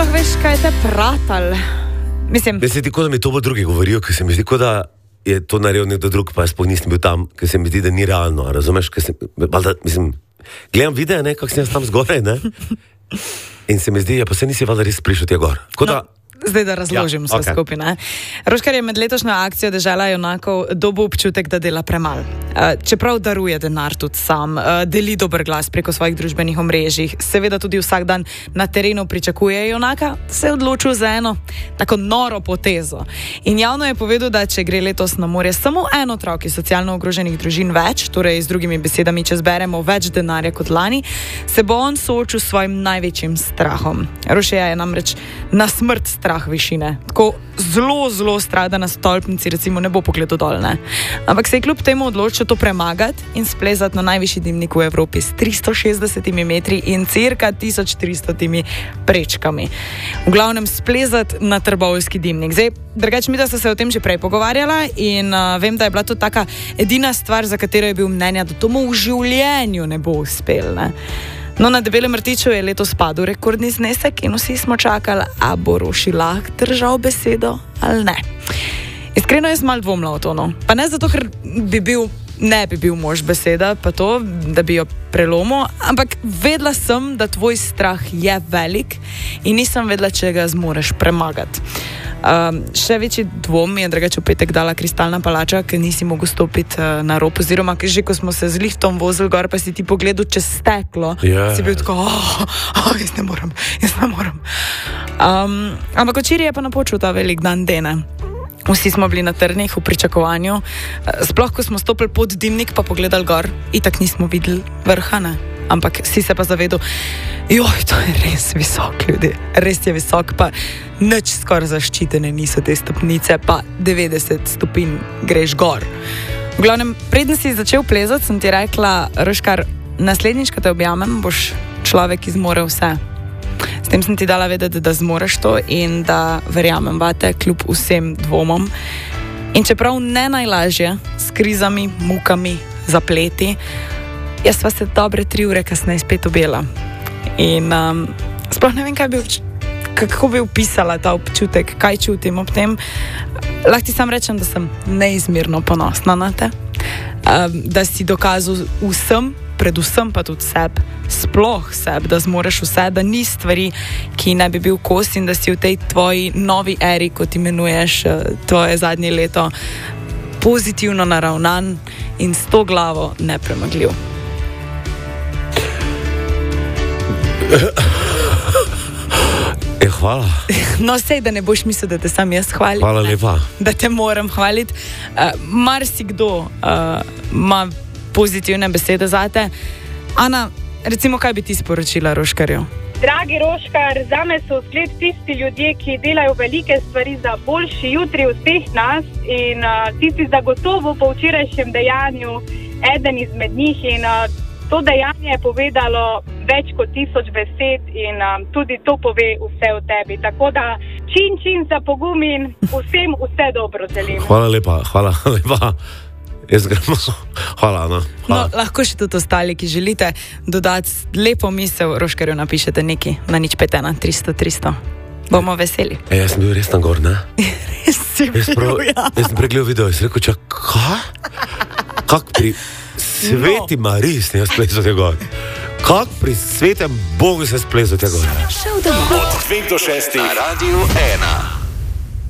sploh veš, kaj te pratal? Mislim, tako, da mi to bo drugi govorijo, ker se mi zdi, da je to naredil nekdo drug, pa jaz sploh nisem bil tam, ker se mi zdi, da ni realno, razumeš? Gledam videe, kako sem jaz tam zgoraj, ne? In se mi zdi, pa se nisi valjda res prišel tja gor. Zdaj, da razložim vse skupaj. Roškar je med letošnjo akcijo Dežela junakov dobil občutek, da dela premalo. Čeprav daruje denar tudi sam, deli dober glas preko svojih družbenih omrežij, seveda tudi vsak dan na terenu pričakuje junaka, se je odločil za eno tako noro potezo. In javno je povedal, da če gre letos na morje samo en otrok iz socialno ogroženih družin več, torej z drugimi besedami, če zberemo več denarja kot lani, se bo on soočil s svojim največjim strahom. Rošeja je namreč na smrt strah višine. Tako zelo, zelo strah, da na stolpnici recimo ne bo pogledal dol, ne. Ampak se je kljub temu odločil to premagati in splezati na najvišji dimnik v Evropi s 360 metri in cirka 1300 prečkami. V glavnem splezati na Trbovljski dimnik. Zdaj, drugače mi, da so se o tem že prej pogovarjala in vem, da je bila to taka edina stvar, za katero je bil mnenja, da to mu v življenju ne bo uspel, ne. No, na Debelem rtiču je letos padel rekordni znesek in vsi smo čakali, a bo Roši lahko držal besedo ali ne. Iskreno jaz malo dvomila o to, no. Pa ne zato, ker ne bi bil mož beseda, pa to, da bi jo prelomil, ampak vedela sem, da tvoj strah je velik in nisem vedela, če ga zmoreš premagati. Še večji dvom je drugače v petek dala Kristalna palača, ker nisi mogel stopiti na rob, oziroma že ko smo se z liftom vozili gor, pa si ti pogledal čez steklo, si bil tako, jaz ne morem. Ampak včeraj je pa napočil ta velik dan Dene. Vsi smo bili na trnih v pričakovanju, sploh ko smo stopili pod dimnik pa pogledali gor, itak nismo videli vrha, ne? Ampak si se pa zavedel, to je res visok, ljudi, res je visok, pa nič skoraj zaščitene niso te stopnice, pa 90 stopinj greš gor. V glavnem, preden si začel plezati, sem ti rekla, Roškar, naslednjič, ko te objamem, boš človek izmorel vse. S tem sem ti dala vedeti, da zmoreš to in da verjamem vate, kljub vsem dvomom. In čeprav ne najlažje, s krizami, mukami, zapleti, jaz sva se dobre 3 ure kasneje spet objela. In sploh ne vem, kako bi opisala ta občutek, kaj čutim ob tem. Lahko ti sam rečem, da sem neizmerno ponosna na te, da si dokazal vsem, predvsem pa tudi sploh sebi, da zmoreš vse, da ni stvari, ki ne bi bil kos in da si v tej tvoji novi eri, kot imenuješ tvoje zadnje leto, pozitivno naravnan in s to glavo nepremagljiv. Hvala. No, sej, da ne boš mislil, da te sam jaz hvalim. Hvala lepa. Da te moram hvaliti. Marsikdo ima pozitivne besede zate. Ana, recimo, kaj bi ti sporočila Roškarju? Dragi Roškar, zame so zgled tisti ljudje, ki delajo velike stvari za boljši jutri vseh nas in ti si zagotovo po včerajšnjem dejanju eden izmed njih in to dejanje je povedalo več kot 1000 besed in tudi to pove vse o tebi. Tako da čin za pogum in vsem vse dobro želim. Hvala lepa. Jaz gremo. Hvala, Ana. No, lahko še tudi ostali, ki želite dodati lepo misel, Roškarju napišete nekaj na 051 300 300. Bomo veseli. Jaz sem bil res tam gor, ne? Res si bil, ja. Jaz sem pregledal video in sem rekel, kak pri Sveti Mariji sem jaz plezal tega gor. Kak pri Svetem Bogu sem plezal tega gor. Od 5 do 6 na Radiu 1.